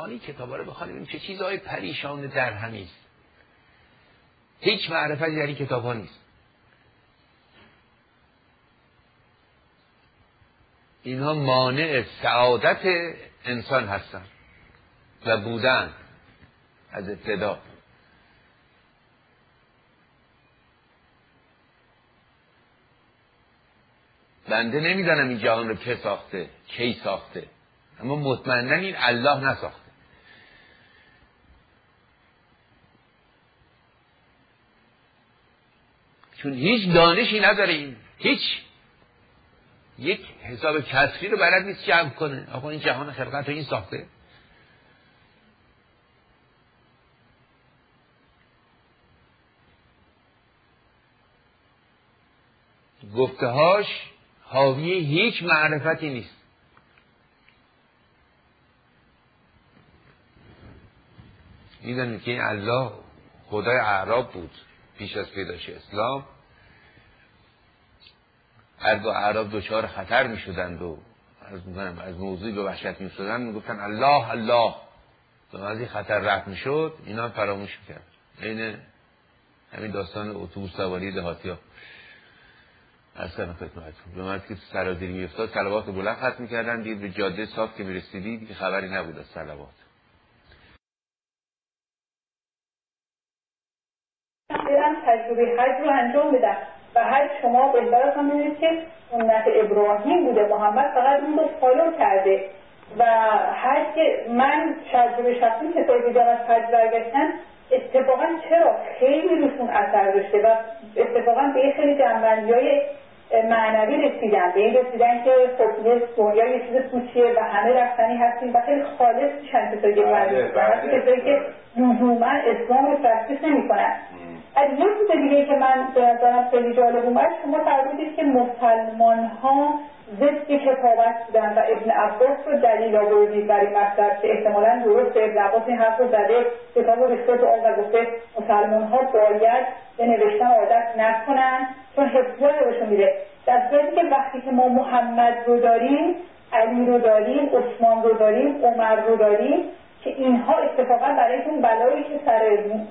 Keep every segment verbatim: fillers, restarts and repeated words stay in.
بخوانی کتابا رو بخوانی ببین چه چیزهای پریشان در همیست. هیچ معرفتی در این کتاب ها نیست. اینها مانع سعادت انسان هستن و بودن از ابتدا. بنده نمیدانم این جهان رو که ساخته، کی ساخته، اما مطمئنا این الله نساخته. چون هیچ دانشی نداریم، هیچ یک حساب کسری رو بلد نیست جمع کنه. آقا این جهان خلقت رو این ساخته. گفته‌هاش حاوی هیچ معرفتی نیست. میدونید که این الله خدای اعراب بود پیش از پیدایش اسلام. هر اعراب دچار خطر می شدند و از, از موضوعی به وحشت می شدند می گفتن الله الله. و از این خطر رفت می شد اینا فراموش می کرد. این همین داستان اتوبوس سواری دهاتی ها اصلا خدمتتون به مرد که سرازیری می افتاد صلوات بلند ختم می کردن. دید به جاده صاف که می رسیدی دیگه خبری نبود از صلوات. برم تجربه حج رو انجام بدم و حج شما بهتر از هم میدونید که سنت ابراهیم بوده، محمد فقط اون رو فالو کرده و حج که من تجربه شخصی که سایی دیدم از حج برگشتن اتفاقا چرا خیلی روشون اثر داشته و اتفاقا به خیلی جنبندی‌های معنوی رسیدن، به این رسیدن که خب یه دنیا یه چیز پوچیه و همه رفتنی هستیم و خیلی خالص میشن کسایی که برگشتن، کسایی که لزوما اسلام رو تفسیر نمی‌کنن. از یه چیز دیگه که من به نظرم خیلی جالب اومد، شما فرمودید که مسلمان ها ضد کتابت بودن و ابن عباس رو دلیل آوردید برای مطلب که احتمالاً درست ابن عباس این حرف رو زده، کتاب رو ریخته تو آب و گفته مسلمان ها باید به نوشتن عادت نکنن چون حفظیات روشون میره. در صورتی که وقتی که ما محمد رو داریم، علی رو داریم، عثمان رو داریم، عمر رو داریم که اینها اتفاقا برای اون بلایی که سر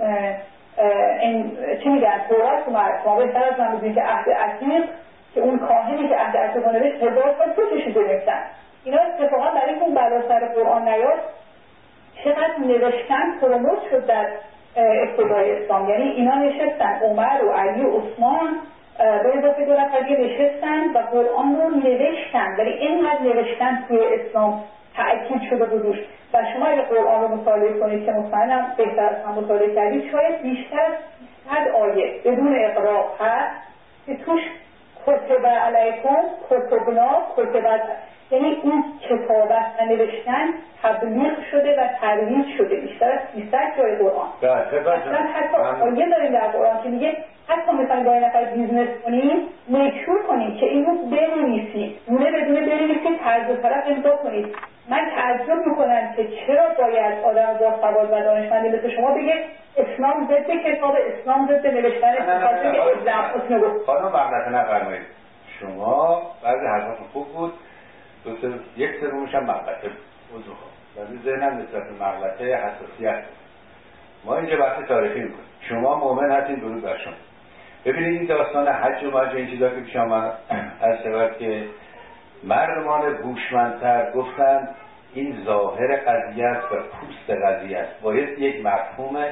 این چی میگن تورات اومد، ما بهتر از من میدونیم که عهد عتیق که اون کاهنی که عهد عتیق رو نوشت هزار سال تو کشیده نوشتن، اینا اتفاقا برای اون بلا سر قرآن نیاد. چقدر نوشتن پروموت شد در ابتدای اسلام، یعنی اینا نشستن عمر و علی و عثمان به اضافه دو نفر دیگه نشستن و قرآن رو نوشتن، ولی اینقدر نوشتن توی اسلام تأکید شده بودوش و شما اگه قرآن رو مطالعه کنید که مطمئنم بهتر از هم مطالعه کردید شاید بیشتر از صد آیه بدون اقراء هست که توش کتب علیکم کتبنا کتبت، یعنی این کتابت و نوشتن تبلیغ شده و ترویج شده بیشتر از سیصد جای قرآن. اصلا حتی آیه داریم در قرآن که میگه حتی مثلا با این نفر بیزنس کنیم میکشور کنیم که این رو بنویسید، دونه بدونه بنویسید، طرز و طرف امضا کنید. من تعجب میکنم که چرا باید آدم با سواد و دانشمندی مثل شما بگه اسلام ضد کتاب، اسلام ضد نوشتن، خاطر که ابن گفت. خانم مغلطه نفرمایید، شما بعضی حرفاتون خوب بود، دو سر یک سومش هم مغلطه بود. ولی ذهنم نسبت به مغلطه حساسیت. ما اینجا بحث تاریخی میکنیم. شما مؤمن هستین، درود بر شما. ببینید این داستان حج و ماج این چیزا که پیش آمد از سبب که مردمان هوشمندتر گفتن این ظاهر قضیه است و پوست قضیه است، باید یک مفهوم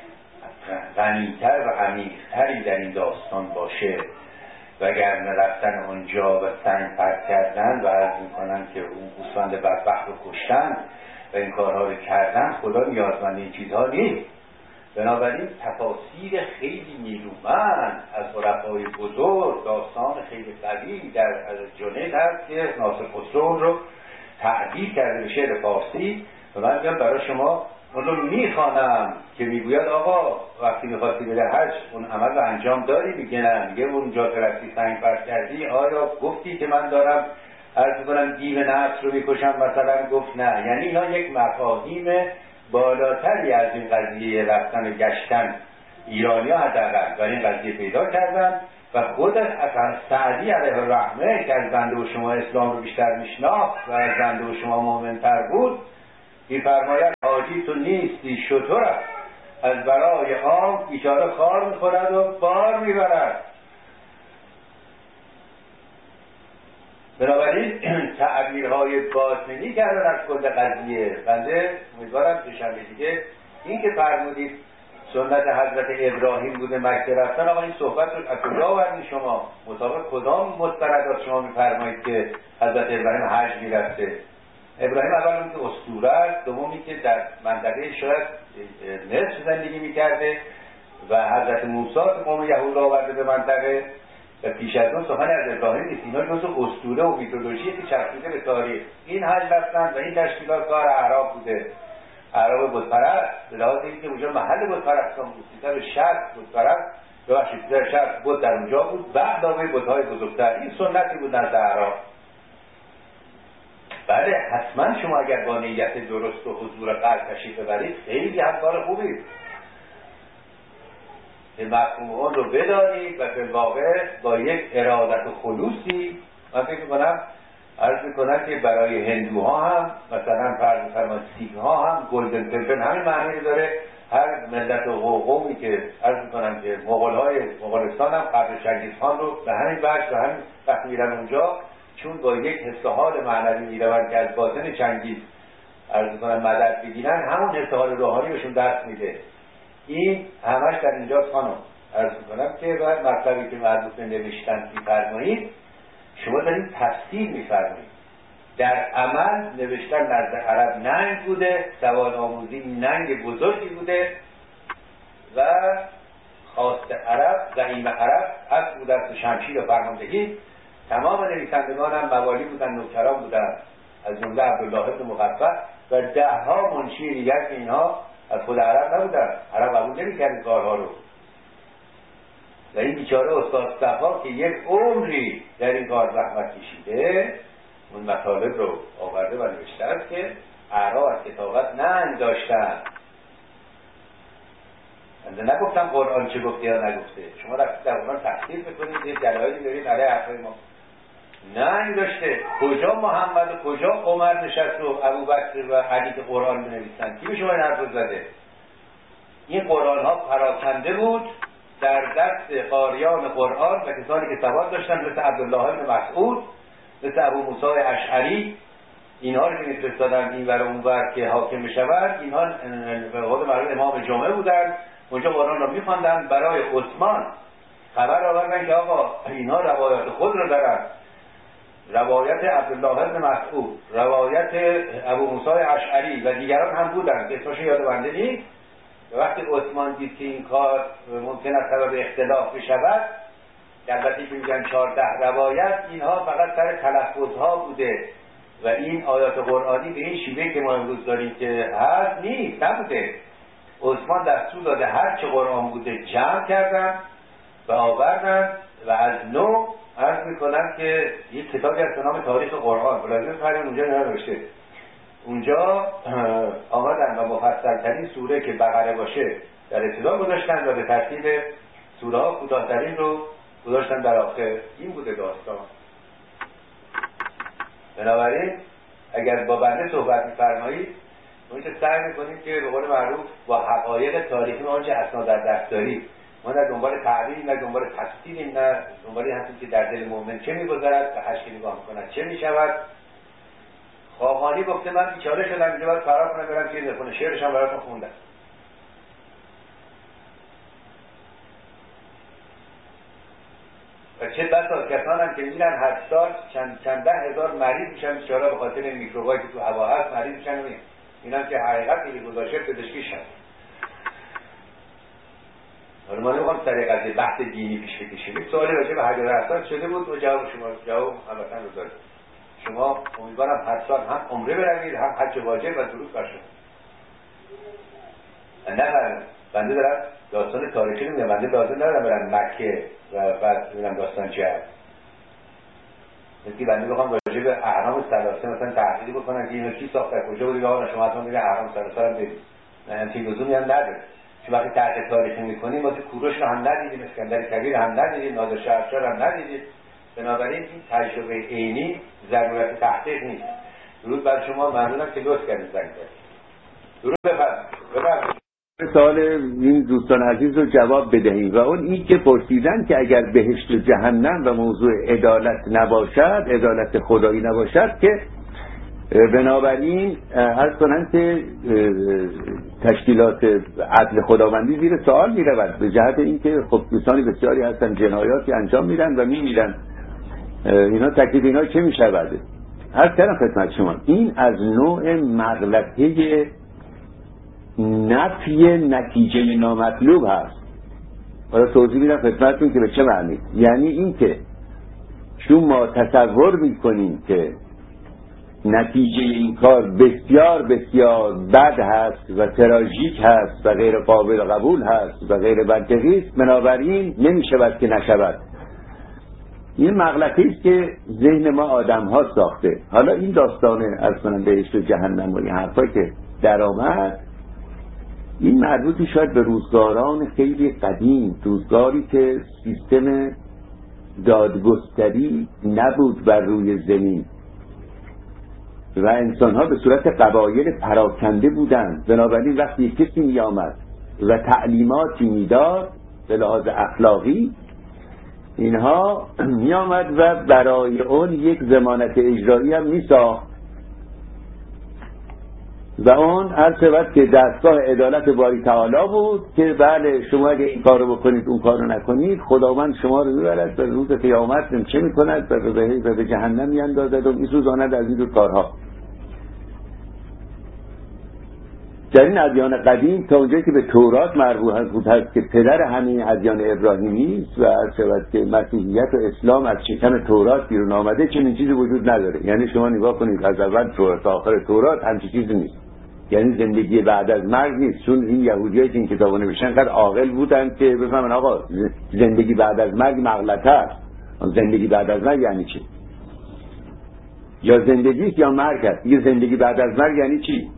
غنی‌تر و عمیق‌تری در این داستان باشه، وگرنه رفتن اونجا و سنگ پرت کردن و عرض میکنن که اون گوسفند بدبخت رو کشتن و این کارها رو کردن، خدا نیازمند این چیزها نیست. بنابراین تفاسیر خیلی نیرومند از عرفای بزرگ، داستان خیلی قوی در جنید هست که ناصر خسرو رو تعبیر کرده به شعر فارسی و من میگم برای شما اون رو میخوانم که میگوید آقا وقتی میخواستی بره حج اون عمل رو انجام داری؟ میگه نه. میگه اونجا که رفتی سنگ پرت کردی آیا گفتی که من دارم عرض کنم دیو نفس رو میکشم مثلا؟ گفت نه. یعنی اینا یک مفاهیم بالاتری از این قضیه رفتن و گشتن ایرانی ها حداقل برای این قضیه پیدا کردن و خود از سعدی علیه الرحمه که از بنده و شما اسلام رو بیشتر میشناخت و از بنده و شما مؤمن‌تر بود می‌فرماید حاجی تو نیستی شطور است، از برای آن بیچاره خار میخورد و بار میبرد. بنابراین تعبیرهای باطنی کردن از کل قضیه. بنده امیدوارم دوشنبه دیگه این که فرمودید سنت حضرت ابراهیم بوده مکه رفتن، آقا این صحبت رو از کجا آوردین شما؟ مطابق کدام مستندات شما میفرمایید که حضرت ابراهیم حج میرفته؟ ابراهیم اول اون که اسطوره است، دومی که در منطقه شاید نصف زندگی میکرده و حضرت موسی که قوم یهود آورده به منطقه و پیش از اون سخن از ابراهیم نیست. اینا جزو اسطوره و میتولوژی که چسبیده به تاریخ. این حج رفتن و این تشکیلات کار اعراب بوده، اعراب بتپرست، به لحاظ اینکه اونجا محل بتپرستان بود. سیصد و شصت بتپرست ببخشید سیصد و شصت بت در اونجا بود، بعد علاوه بت‌های بزرگتر. این سنتی بود نزد اعراب. بله حتما شما اگر با نیت درست و حضور قلب تشریف ببرید خیلی هم کار خوبی که مفهوم اون رو بدارید و به واقع با یک ارادت و خلوصی. من فکر میکنم عرض میکنم که برای هندوها هم مثلا فرض می‌فرمایید سیک ها هم گلدن تمپل همین معنی داره. هر ملت و قومی که عرض میکنم که مغول های مغولستان هم قبل چنگیزخان رو به همین وجه و همین وقت میرن اونجا، چون با یک حس حال معنوی میروند که از باطن چنگیز عرض میکنم مدد بگیرن، همون حس حال روحانی بهشون دست میده. این همش در اینجا خانم عرض میکنم که بعد مطلبی که معروف نوشتن میفرمایید شما دارید تفسیر میفرمایید. در عمل نوشتن نزد عرب ننگ بوده، سواد آموزی ننگ بزرگی بوده و خواست عرب زعیم عرب از بود از شمشیر و فرماندهی. تمام نویسندگان هم موالی بودن، نوکران بودن، از جمله عبدالله بن مقفع و ده ها منشی دیگر که اینها از خود عرب نبودن. عرب قبول نمی‌کرد این کارها رو. و این بیچاره استاد صفا که یک عمری در این کار زحمت کشیده اون مطالب رو آورده و نوشته است که اعراب از کتابت ننگ داشتن. من نگفتم قرآن چه گفته یا نگفته، شما رفتید در قرآن تفسیر بکنید، یه دلایلی دارید علیه حرفای ما. ننگ داشته. کجا محمد و کجا عمر نشست و ابوبکر و علی که قرآن بنویسن؟ کی به شما این حرف رو زده؟ این قرآن ها پراکنده بود در دست قاریان قرآن و کسانی که سواد داشتن، مثل عبدالله بن مسعود، مثل ابو موسی اشعری. اینها رو که میفرستادن این ور اون ور که حاکم بشوند، اینها به قول معروف امام جمعه بودن، اونجا قرآن رو میخواندن. برای عثمان خبر آوردن که آقا اینها روایات خود رو دارن، روایت عبدالله بن مسعود، روایت ابو موسی اشعری و دیگران هم بودن که اسمش یاد بنده نیست. وقتی عثمان دید که این کار ممکن است سبب اختلاف بشود، البته که میگن چهارده روایت، اینها فقط سر تلفظها بوده و این آیات قرآنی به این شیوه که ما امروز داریم که هست نیست، نبوده. عثمان دستور داده هر چه قرآن بوده جمع کردن و آوردن و از نو عرض میکنن که یک کتابی از نام تاریخ قرآن بلازم فریم اونجا نوشته. اونجا آمدن و مفصل ترین سوره که بقره باشه در ابتدا گذاشتن و به ترتیب سوره ها کوتاه‌ترین رو گذاشتن در آخر. این بوده داستان. بنابراین اگر با بنده صحبت می‌فرمایید ما که سعی می‌کنیم که به قول معروف با حقایق تاریخی آنچه اسناد در دست داریم، ما نه دنبال تعبیر نه دنبال تفسیر نه دنبال هستیم که در دل مؤمن چه می‌گذرد و هر کی نگاه می‌کند چه می‌شود. خواهانی گفته من بیچاره شدم اینجا باید فرار کنم برم چیز بخونم، شعرش هم براتون خوندم. و چه بسا کسان هم که میرن هر سال چند, چند ده هزار مریض میشن بیچاره به خاطر این میکروبایی که تو هوا هست مریض میشن. و این هم که حقیقت که گذاشته پزشکیش هست. حالا ما نمیخوام سر قضیه بحث دینی پیش بکشیم. یک سوالی راجع به حجر اسود شده بود و جواب شما جواب البته رو دارید. شما امیدوارم هر سال هم عمره بروید هم حج واجب و درود بر شما. نه بنده دارم داستان تاریخی نمیدونم، بنده لازم ندارم برم مکه و بعد ببینم داستان چیه هست. مثل بنده بخوام راجع به اهرام ثلاثه مثلا تحقیق بکنم که اینو کی ساخته کجا بودید آقا شما حتما میگه اهرام ثلاثه رو برید. نه همچین لزومی هم نداره. چون وقتی تحقیق تاریخی میکنیم واسه کوروش رو هم ندیدیم، اسکندر کبیر هم ندیدیم، نادر شاه هم ندیدیم. بنابراین این تجربه عینی ضرورت تحقیق نیست. درود بر شما، ممنونم که لطف کردید زنگ زدید. درود بفرمایید. سوال این دوستان عزیز رو جواب بدهیم و اون این که پرسیدن که اگر بهشت و جهنم و موضوع عدالت نباشد، عدالت خدایی نباشد، که بنابراین عرض کنن که تشکیلات عدل خداوندی زیر سوال می رود، به جهت این که خب دوستانی بسیاری هستن جنایاتی انجام میدن و می میرن، اینا تکلیف اینا چه می شود؟ عرض کردم خدمت شما این از نوع مغلطه نفی نتیجه نامطلوب هست. حالا توضیح میدم خدمتتون که به چه معنی. یعنی این که چون ما تصور میکنیم که نتیجه این کار بسیار بسیار بد هست و تراژیک هست و غیر قابل قبول هست و غیر منطقی است، بنابراین نمیشود که نشود. این مغلطه‌ای است که ذهن ما آدم ها ساخته. حالا این داستان از کنم بهشت و جهنم و این حرفا که در آمد، این مربوطی شاید به روزگاران خیلی قدیم، روزگاری که سیستم دادگستری نبود بر روی زمین و انسان‌ها به صورت قبایل پراکنده بودند. بنابراین وقتی کسی می آمد و تعلیماتی میداد به لحاظ اخلاقی، اینها می آمد و برای اون یک ضمانت اجرایی هم می ساخت و اون هر شود که دستگاه عدالت باری تعالی بود که بله شما اگه این کارو بکنید اون کارو نکنید، خداوند شما رو میبرد و روز قیامت چه میکند و به به جهنم میاندازد و میسوزاند از این کارها. در این ادیان قدیم تا اونجایی که به تورات مربوط بود هست که پدر همین ادیان ابراهیمی است و هر شود که مسیحیت و اسلام از شکم تورات بیرون آمده، چنین چیزی وجود نداره. یعنی شما نگاه کنید از اول تا آخر تورات همچین چیزی نیست. یعنی زندگی بعد از مرگ نیست، چون این یهودیایی که این کتابو نوشتن قد عاقل بودن که بفهمن آقا زندگی بعد از مرگ مغلطه است. زندگی بعد از مرگ یعنی چی؟ یا زندگی یا مرگ است. دیگه زندگی بعد از مرگ یعنی چی؟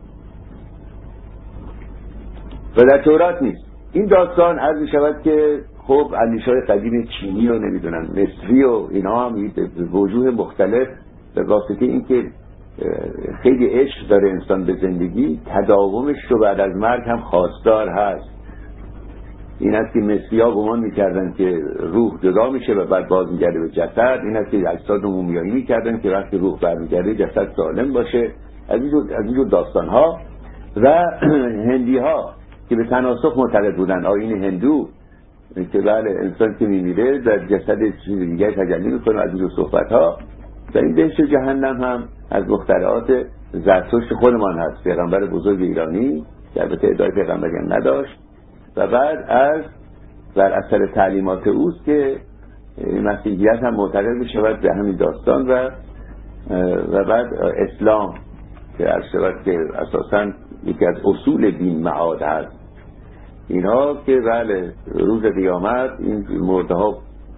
و در تورات نیست. این داستان عرض شود که خب اندیشه‌های قدیم چینی رو نمیدونن، مصری و اینا هم به وجوه مختلف به واسطه اینکه خیلی عشق داره انسان به زندگی، تداومش رو بعد از مرگ هم خواستار هست. این است که مصری ها گمان میکردن که روح جدا میشه و بعد باز میگرده به جسد. این است که اجساد رو مومیایی میکردن که وقتی روح برمیگرده جسد سالم باشه. از اینجور داستان ها. و هندی ها که به تناسخ معتقد بودن، آیین هندو که بله انسان که میمیره در جسد چیز دیگه تجلی میکنه، از اینجور صحبت ها. و این بهشت و جهنم هم از مخترعات زرتشت خودمان هست، پیغمبر بزرگ ایرانی که البته ادعای پیغمبری هم نداشت و بعد از بر اثر تعلیمات اوست که مسیحیت هم معتقد میشود به همین داستان و و بعد اسلام که عرض شود که اساساً یکی از اصول دین معاد هست. اینا که بله روز قیامت این مرده ها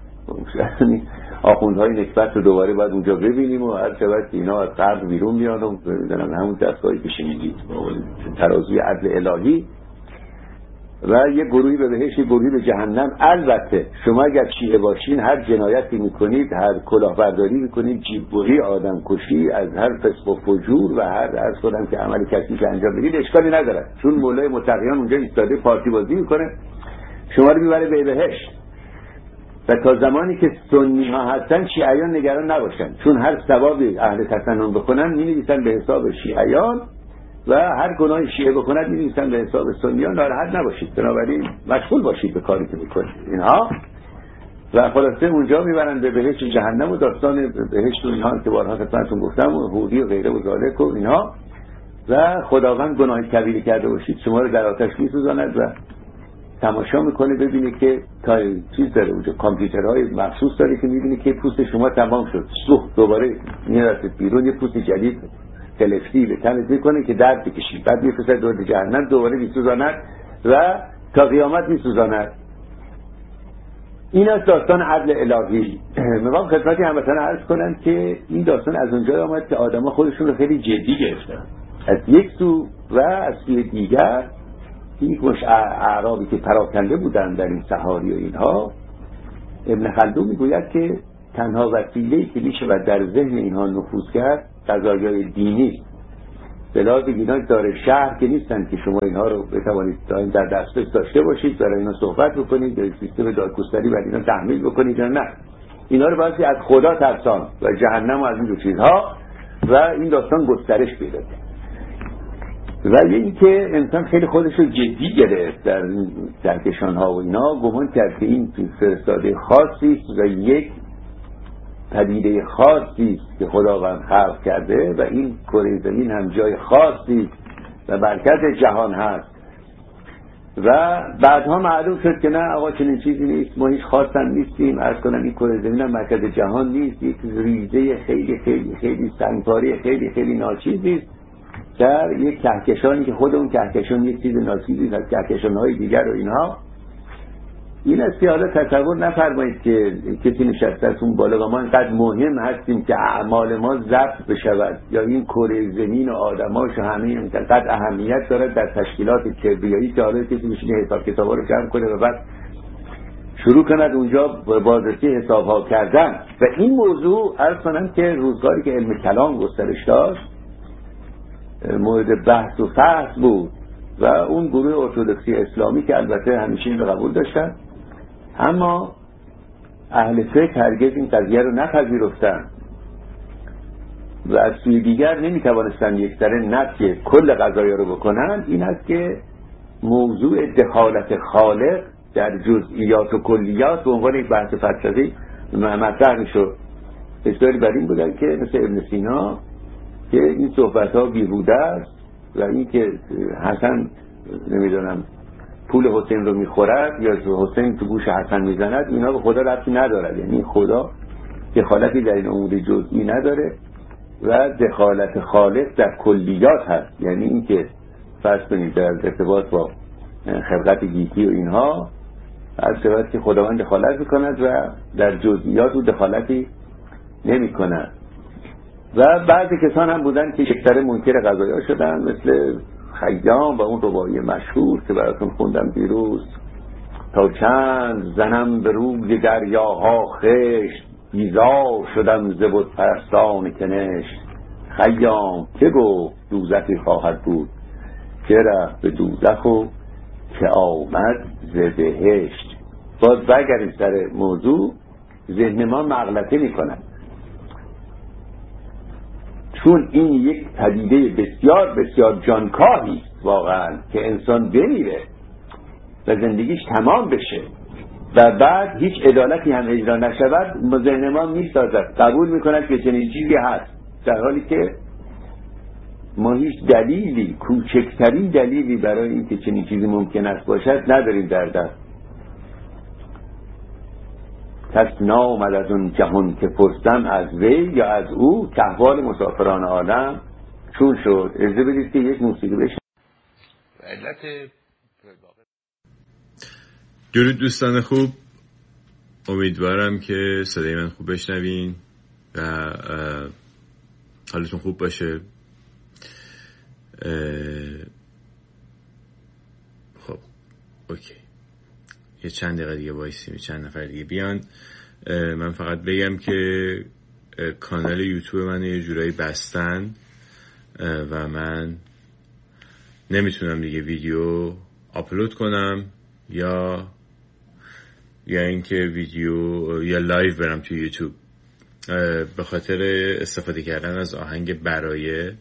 آخوندهای نسبت رو دوباره باید اونجا ببینیم و هر شود که اینا از قبر بیرون میان و ببینم همون دستگاهی که شنیدید ترازوی عدل الهی و یه گروهی به بهشت یه گروهی به جهنم. البته شما اگر شیعه باشین هر جنایتی میکنید، هر کلاهبرداری میکنید، جیببری، آدم کشی، از هر فسق و فجور و هر عرض کنم که عملی کسی که انجام بدید اشکالی نداره، چون مولای متقیان اونجا ایستاده پارتی بازی میکنه شما رو میبره به بهشت. و تا زمانی که سنی ها هستن شیعیان نگران نباشن، چون هر ثوابی اهل تسنن بکنن می‌نویسن به حساب شیعیان و هر گناهی شیعه بکنن می‌نویسن به حساب سنیان. ناراحت نباشید، بنابراین مشغول باشید به کاری که میکنید اینها. و خلاصه اونجا میبرن به بهشت و جهنم و داستان بهشت و اینها که بارها خدمتتون گفتم و حوری و غیره و ذالک و اینها. و خداوند گناهی کبیره کرده باشید شما رو در آتش می‌سوزاند و تماشا میکنه ببینه که تا چیز داره اونجا، کامپیوترهای مخصوص داره که میبینه که پوست شما تمام شد، سوخت دوباره میرسه بیرون، یه پوست جدید تلفتی به تنت میکنه که درد بکشید، بعد میفرسته دور جهنم دوباره میسوزاند و تا قیامت میسوزاند. این از داستان عدل الهی. میخوام خدمتی هموطنان عرض کنم که این داستان از اونجا آمد که آدما خودشون رو خیلی جدی گرفتن از یک سو و از سوی دیگر. این کش اعرابی که پراکنده بودن در این صحاری و اینها، ابن خلدون میگوید که تنها وسیله‌ای که میشه و در ذهن اینها نفوذ کرد قضایای دینی. بلاد اینا داره شهر که نیستن که شما اینها رو بتوانید در دسترس داشته باشید، برای اینا صحبت بکنید، در سیستم دادگستری برای اینا تحمیل بکنید. یا نه، اینا رو باید از خدا ترسان و جهنم و از این دو چیزها، و این داستان گسترش پیدا کرد. ولی اینکه انسان خیلی خودش رو جدی گرفت در کهکشان ها و اینا، گمان کرد که این فرستاده خاصی است و یک پدیده خاصی است که خداوند خلق کرده و این کره زمین هم جای خاصی و مرکز جهان هست. و بعدها معلوم شد که نه آقا چنین چیزی نیست، ما هیچ خاص هم نیستیم. عرض کنم این کره زمین هم مرکز جهان نیست، یک ریزه خیلی خیلی خیلی سنگکاری خیلی خیلی ناچیزی است در یک کهکشانی که خود اون کهکشان یک چیز ناچیزی از کهکشان‌های دیگر و اینها. این است که حالا تصور نفرمایید که کسی نشسته از اون بالا و ما اینقدر مهم هستیم که اعمال ما ضبط بشود، یا این کره زمین و آدماش و همه اینقدر اهمیت دارد در تشکیلات کبریایی که حالا کسی بشینه حساب کتابا رو جمع کنه و بعد شروع کند اونجا بازرسی حساب ها کردن. و این موضوع عرض کنم که روزگاری که علم کلام گسترش داشت مورد بحث و فحص بود و اون گروه ارتدوکسی اسلامی که البته همیشه این رو قبول داشتن، اما اهل فقه هرگز این قضیه رو نپذیرفتن و از سوی دیگر نمیتوانستن یک سره نفی کل قضایا رو بکنن. این است که موضوع دخالت خالق در جزئیات و کلیات به عنوان یک بحث فلسفی مطرح میشد. بسیاری بر این بودن که مثل ابن سینا که این صحبت ها بیهوده است و این که حسن نمیدونم پول حسین رو میخورد یا حسین تو گوش حسن میزند، اینا به خدا ربطی ندارد. یعنی خدا دخالتی در این امور جزئی نداره و دخالت خالق در کلیات هست. یعنی این که فرض کنید در ارتباط با خلقت گیتی و اینها از شباید که خداوند دخالت میکند و در جزئیات او دخالتی نمی کند. و بعضی کسان هم بودن که یکسره منکر قضایا شدن، مثل خیام و اون رباعی مشهور که براتون خوندم دیروز: تا چند زنم به روی دریاها خشت، بیزار شدم ز بت پرستان کنشت. خیام که گفت دوزخی خواهد بود، که رفت به دوزخ و که آمد ز بهشت. باز برگردیم سر موضوع، ذهن ما مغلطه می کند، چون این یک پدیده بسیار بسیار جانکاهی است واقعا که انسان بمیره و زندگیش تمام بشه و بعد هیچ عدالتی هم اجرا نشود. ذهن ما میسازد، قبول میکند که چنین چیزی هست، در حالی که ما هیچ دلیلی، کوچکترین دلیلی برای اینکه چنین چیزی ممکن است باشد نداریم در دست. کس نامد از اون جهان که پرسم از وی یا از او، که احوال مسافران عالم چون شد. اجازه بدید که یک موسیقی بشن. علت درود دوستان خوب، امیدوارم که صدای من خوب بشنوین و حالتون خوب باشه. خب اوکی، یه چند دقیقه دیگه وایسیم، چند نفر دیگه بیان. من فقط بگم که کانال یوتیوب من یه جورایی بستن و من نمیتونم دیگه ویدیو آپلود کنم یا یا اینکه ویدیو یا لایو برم تو یوتیوب به خاطر استفاده کردن از آهنگ برایه.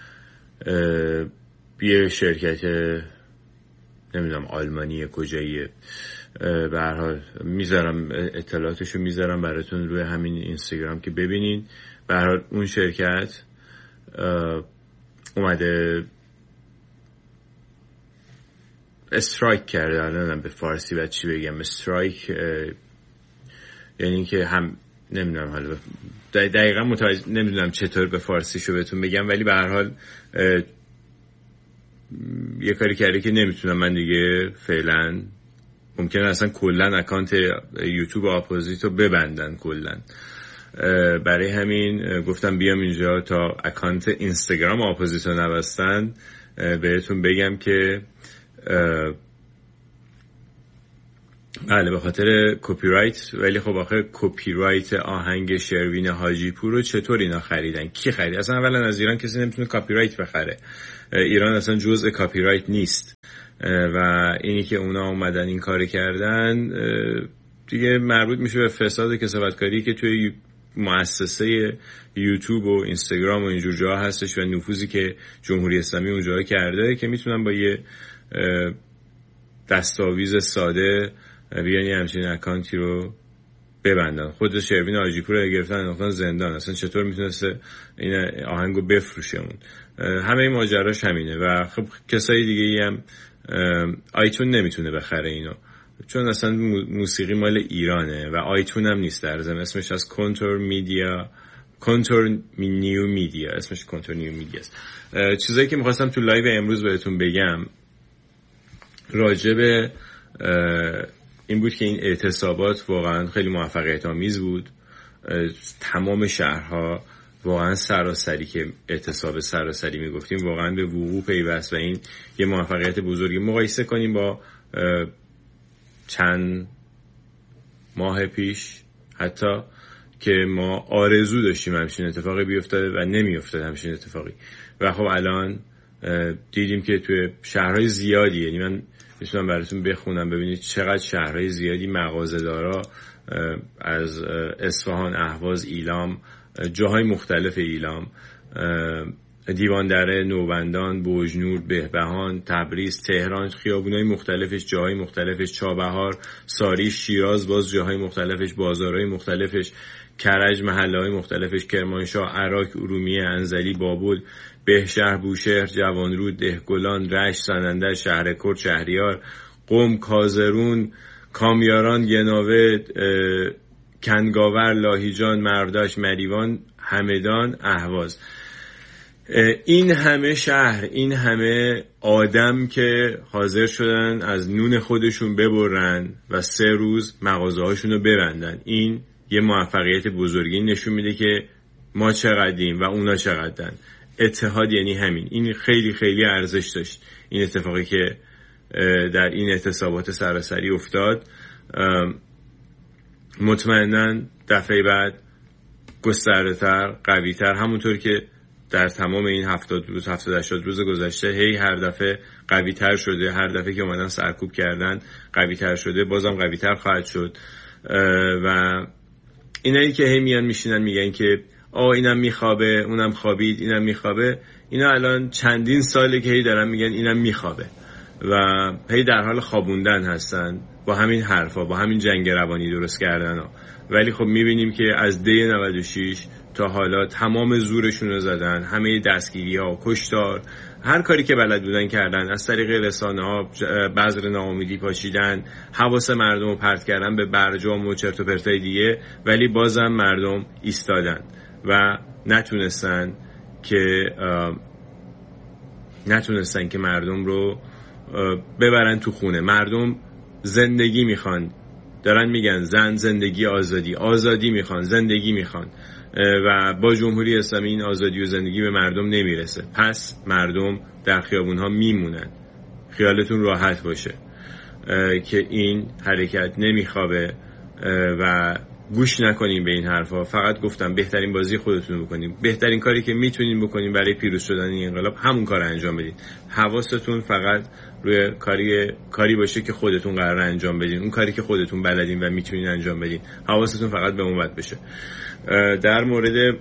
یه شرکت نمیدونم آلمانیه کجاییه، به هر حال میذارم اطلاعاتشو میذارم براتون روی همین اینستاگرام که ببینین. به هر حال اون شرکت اومده استرایک کرده، الان به فارسی بعد چی بگم، استرایک یعنی که هم نمیدونم حالا دقیقا متوجه نمیدونم چطور به فارسی شو بهتون بگم، ولی به هر حال یه کاری کرده که نمیتونم من دیگه فعلا، ممکنه اصلا کلا اکانت یوتیوب اپوزیتو ببندن کلا. برای همین گفتم بیام اینجا تا اکانت اینستاگرام اپوزیتو نبستن بهتون بگم که بله به خاطر کپی رایت. ولی خب آخه کپی رایت آهنگ شروین حاجی پور رو چطور اینا خریدن؟ کی خرید؟ اصلا اولا از ایران کسی نمیتونه کپی رایت بخره. ایران اصلا جزء کپی رایت نیست و اینی که اونا اومدن این کار کردن دیگه مربوط میشه به فساد و کسافتکاری که توی مؤسسه یوتیوب و اینستاگرام و اینجور جاها هستش و نفوذی که جمهوری اسلامی اونجا کرده که میتونن با یه دستاویز ساده بیان یه همچین اکانتی رو ببندن. خود شروین حاجی پور رو گرفتن انداختن زندان. اصلا چطور میتونسته این آهنگو بفروشه؟ اون همه این ماجراش همینه. و خب کسای دیگه ای هم آیتون نمیتونه بخره اینو، چون اصلا موسیقی مال ایرانه و آیتون هم نیست در ضمن. اسمش از کنتور میدیا، کنتور نیو میدیا، اسمش کنتور نیو میدیا است. چیزایی که میخواستم تو لایو امروز بهتون بگم راجع به این بود که این اعتصابات واقعا خیلی موفقیت آمیز بود. تمام شهرها واقعا سراسری که اعتصاب سراسری میگفتیم واقعا به وقوع پیوست و این یه موفقیت بزرگی. مقایسه کنیم با چند ماه پیش حتی که ما آرزو داشتیم همچین اتفاقی بیفتاده و نمیافتاد همچین اتفاقی. و خب الان دیدیم که توی شهرهای زیادی، یعنی من میتونم براتون بخونم ببینید چقدر شهرهای زیادی مغازه‌دارا از اصفهان، اهواز، ایلام، جاهای مختلف ایلام، دیواندره، نوبندان، بوجنور، بهبهان، تبریز، تهران، خیابونای مختلفش، جاهای مختلفش، چابهار، ساریش، شیراز، باز جاهای مختلفش، بازارهای مختلفش، کرج، محله‌های مختلفش، کرمانشاه، عراق، ارومیه، انزلی، بابل، بهشهر، بوشهر، جوانرود، دهگلان، رشت، سنندج، شهرکرد، شهریار، قم، کازرون، کامیاران، یناوه، کنگاور، لاهیجان، مرداش، مریوان، همدان، اهواز. این همه شهر، این همه آدم که حاضر شدن از نون خودشون ببرن و سه روز مغازه هاشون رو ببندن، این یه موفقیت بزرگی نشون میده که ما چقدریم و اونا چقدرن. اتحاد یعنی همین. این خیلی خیلی ارزش داشت این اتفاقی که در این اعتصابات سراسری افتاد. مطمئناً دفعه بعد گسترده‌تر، قوی‌تر، همونطور که در تمام این هفتاد روز، هفتاد هشتاد روز گذشته هی هر دفعه قوی‌تر شده، هر دفعه که اومدن سرکوب کردن قوی‌تر شده، بازم قوی‌تر خواهد شد. و اینایی که هی میان میشینن میگن که آه اینم میخوابه، اونم خوابید، اینم میخوابه، اینا الان چندین ساله که هی دارن میگن اینم میخوابه و هی در حال خوابوندن هستن با همین حرفا، با همین جنگ روانی درست کردن ها. ولی خب میبینیم که از دی نود و شش تا حالا تمام زورشون رو زدن، همه دستگیری ها، کشتار، هر کاری که بلد بودن کردن، از طریق رسانه ها بذر ناامیدی پاشیدن، حواس مردم رو پرت کردن به برجام و چرت و پرتای دیگه. ولی بازم مردم ایستادن و نتونستن که نتونستن که مردم رو ببرن تو خونه. مردم زندگی میخوان، دارن میگن زن، زندگی، آزادی، آزادی میخوان، زندگی میخوان و با جمهوری اسلامی این آزادی و زندگی به مردم نمیرسه. پس مردم در خیابونها میمونن. خیالتون راحت باشه که این حرکت نمیخوابه و گوش نکنیم به این حرفا. فقط گفتم بهترین بازی خودتون بکنیم، بهترین کاری که میتونین بکنیم برای پیروز شدن این انقلاب همون کار انجام بدین. حواستون فقط روی کاری کاری باشه که خودتون قراره انجام بدین، اون کاری که خودتون بلدین و میتونین انجام بدین. حواستون فقط به اون وقت بشه. در مورد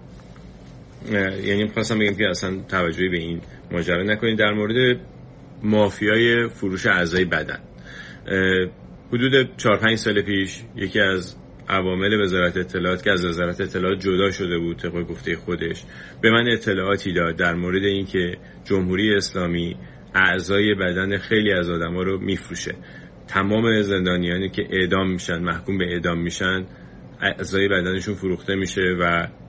یعنی خواستم بگم که اصلا توجهی به این ماجرا نکنید. در مورد مافیای فروش اعضای بدن، حدود چهار پنج سال پیش یکی از عوامل وزارت اطلاعات که از وزارت اطلاعات جدا شده بود طبق گفته خودش به من اطلاعاتی داد در مورد اینکه جمهوری اسلامی اعضای بدن خیلی از آدما رو میفروشه. تمام زندانیانی که اعدام میشن، محکوم به اعدام میشن، اعضای بدنشون فروخته میشه و